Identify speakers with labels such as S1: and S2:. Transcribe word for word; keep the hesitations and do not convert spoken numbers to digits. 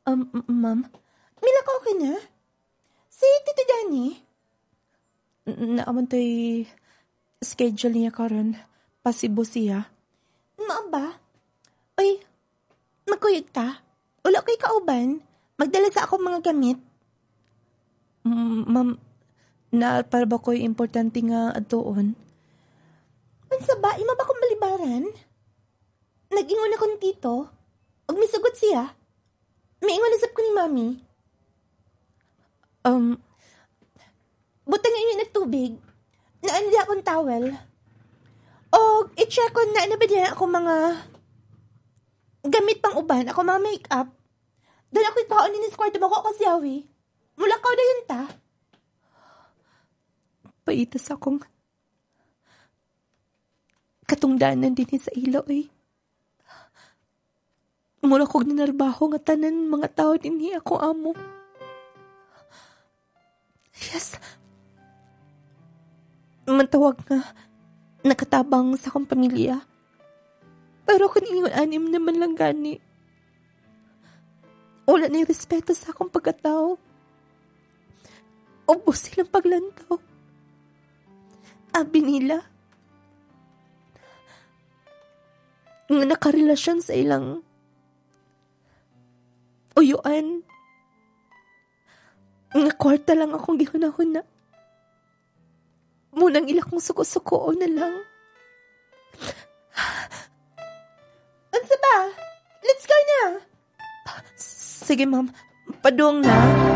S1: Um, m- ma'am,
S2: Mila ka okay na? Si Tito Danny?
S1: n- naaman to'y schedule niya karon pasibo siya.
S2: Maa ba? Uy, magkuyog ta? Wala ko'y kauban? Magdala sa akong mga gamit?
S1: M- ma'am, na para ba ko'y importante nga adtoon?
S2: Unsa ba? Ima ba kong balibaran? Nag-ingon ako ni Tito. Og misugot siya. Miingon usap ko ni Mami.
S1: Um,
S2: Butang nga yun nagtubig. Naan niya akong towel. O, i-check ko na ano ba niya ako mga gamit pang uban. Ako mga make-up. Doon ako ikaon ni sa kwarto bako ako si Yawi. Mula ka na yun ta.
S1: paitas akong katungdanan din sa ilo eh. Mura kong ninarbaho nga tanan mga tao din ako amo. Yes. Mantawag nga nakatabang sa akong pamilya. Pero kung ingon anim naman lang gani. Wala na yung respeto sa akong pagkatao. Ubos silang paglantaw. Abi nila nga nakarelasyon sa ilang uyuan. Nga kwarta lang akong gihunahuna. Munang ila kong suko-suko na lang.
S2: Unsa ba? Let's go na.
S1: Sige ma'am, paduong na.